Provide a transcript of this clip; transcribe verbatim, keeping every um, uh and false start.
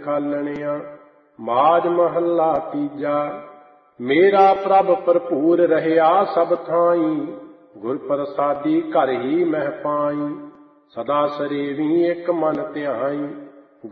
ਨਿਖਾਲਣਿਆ। ਮਾਝ ਮਹੱਲਾ ਤੀਜਾ। ਮੇਰਾ ਪ੍ਰਭ ਭਰਪੂਰ ਰਹਿਆ ਸਭ ਥਾਈਂ, ਗੁਰ ਪ੍ਰਸਾਦੀ ਘਰ ਹੀ ਮਹਿ ਪਾਈ। ਸਦਾ ਸਰੇਵੀ ਇੱਕ ਮਨ ਧਿਆਈ,